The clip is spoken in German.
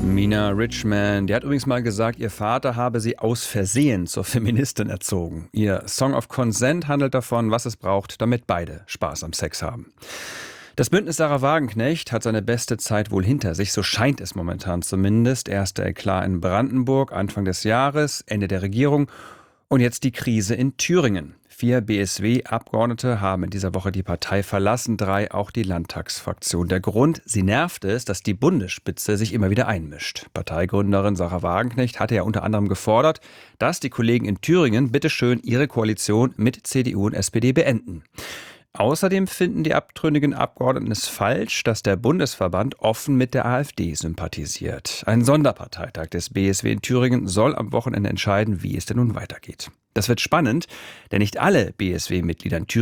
Mina Richman, die hat übrigens mal gesagt, ihr Vater habe sie aus Versehen zur Feministin erzogen. Ihr Song of Consent handelt davon, was es braucht, damit beide Spaß am Sex haben. Das Bündnis Sarah Wagenknecht hat seine beste Zeit wohl hinter sich, so scheint es momentan zumindest. Erster Eklat in Brandenburg, Anfang des Jahres, Ende der Regierung und jetzt die Krise in Thüringen. 4 BSW-Abgeordnete haben in dieser Woche die Partei verlassen, 3 auch die Landtagsfraktion. Der Grund, sie nervt es, dass die Bundesspitze sich immer wieder einmischt. Parteigründerin Sarah Wagenknecht hatte ja unter anderem gefordert, dass die Kollegen in Thüringen bitteschön ihre Koalition mit CDU und SPD beenden. Außerdem finden die abtrünnigen Abgeordneten es falsch, dass der Bundesverband offen mit der AfD sympathisiert. Ein Sonderparteitag des BSW in Thüringen soll am Wochenende entscheiden, wie es denn nun weitergeht. Das wird spannend, denn nicht alle BSW-Mitglieder in Thüringen